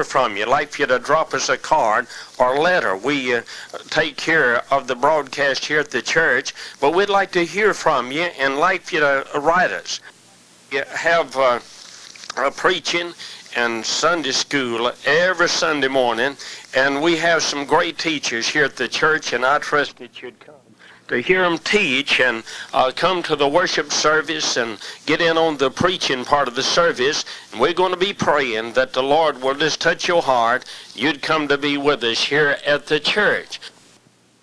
hear from you. Like for you to drop us a card or letter. We take care of the broadcast here at the church, but we'd like to hear from you and like for you to write us. You have preaching and Sunday school every Sunday morning, and we have some great teachers here at the church, and I trust that you'd come to hear them teach and come to the worship service and get in on the preaching part of the service. And we're going to be praying that the Lord will just touch your heart. You'd come to be with us here at the church.